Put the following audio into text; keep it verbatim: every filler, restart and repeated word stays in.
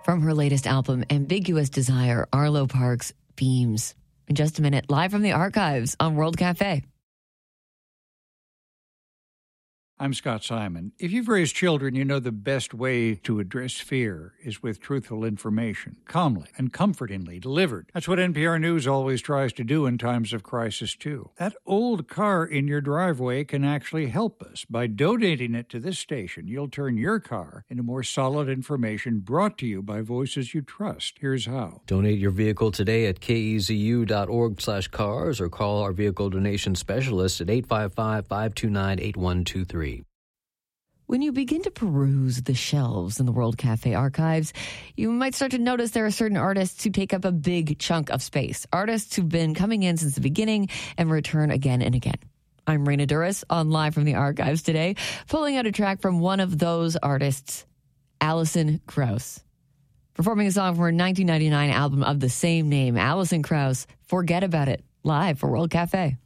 From her latest album, Ambiguous Desire, Arlo Parks, Beams. In just a minute, live from the archives on World Cafe. I'm Scott Simon. If you've raised children, you know the best way to address fear is with truthful information, calmly and comfortingly delivered. That's what N P R News always tries to do in times of crisis, too. That old car in your driveway can actually help us. By donating it to this station, you'll turn your car into more solid information brought to you by voices you trust. Here's how. Donate your vehicle today at kezu.org slash cars or call our vehicle donation specialist at eight five five, five two nine, eight one two three. When you begin to peruse the shelves in the World Cafe archives, you might start to notice there are certain artists who take up a big chunk of space. Artists who've been coming in since the beginning and return again and again. I'm Raina Duras on Live from the Archives today, pulling out a track from one of those artists, Alison Krauss. Performing a song from her nineteen ninety-nine album of the same name, Alison Krauss, Forget About It, live for World Cafe.